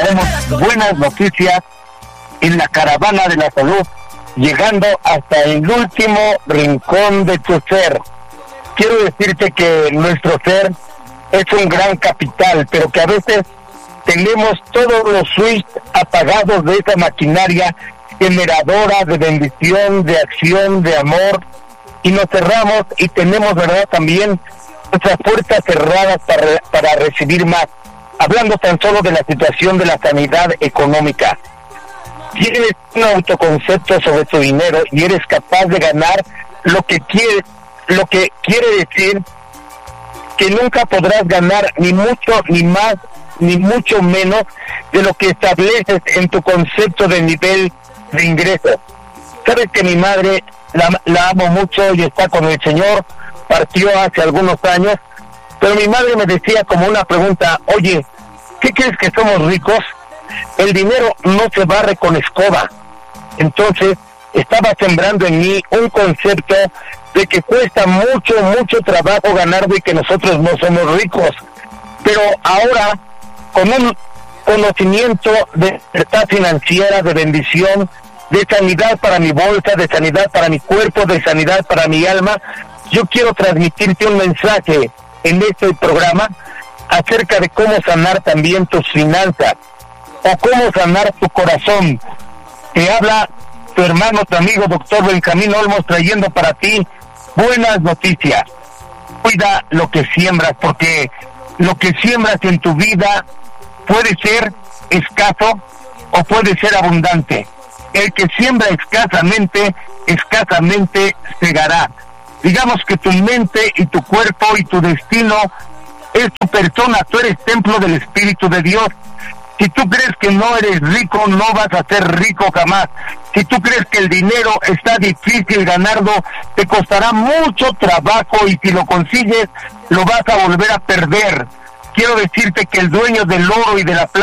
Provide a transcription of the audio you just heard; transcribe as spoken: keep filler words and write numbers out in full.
tenemos buenas noticias en la caravana de la salud, llegando hasta el último rincón de tu ser. Quiero decirte que nuestro ser es un gran capital, pero que a veces tenemos todos los switches apagados de esa maquinaria generadora de bendición, de acción, de amor, y nos cerramos y tenemos, ¿verdad?, también nuestras puertas cerradas para, para recibir más. Hablando tan solo de la situación de la sanidad económica. Tienes un autoconcepto sobre tu dinero y eres capaz de ganar lo que quieres, lo que quiere decir que nunca podrás ganar ni mucho ni más ni mucho menos de lo que estableces en tu concepto de nivel de ingresos. Sabes que mi madre la, la amo mucho y está con el Señor, partió hace algunos años, pero mi madre me decía como una pregunta: oye, ¿qué crees que somos ricos? El dinero no se barre con escoba. Entonces estaba sembrando en mí un concepto de que cuesta mucho, mucho trabajo ganarlo y que nosotros no somos ricos. Pero ahora, con un conocimiento de libertad financiera, de bendición, de sanidad para mi bolsa, de sanidad para mi cuerpo, de sanidad para mi alma, yo quiero transmitirte un mensaje en este programa acerca de cómo sanar también tus finanzas o cómo sanar tu corazón. Te habla tu hermano, tu amigo, doctor Benjamín Olmos, trayendo para ti buenas noticias. Cuida lo que siembras, porque lo que siembras en tu vida puede ser escaso o puede ser abundante. El que siembra escasamente, escasamente segará. Digamos que tu mente y tu cuerpo y tu destino es tu persona, tú eres templo del Espíritu de Dios. Si tú crees que no eres rico, no vas a ser rico jamás. Si tú crees que el dinero está difícil ganarlo, te costará mucho trabajo y si lo consigues, lo vas a volver a perder. Quiero decirte que el dueño del oro y de la plata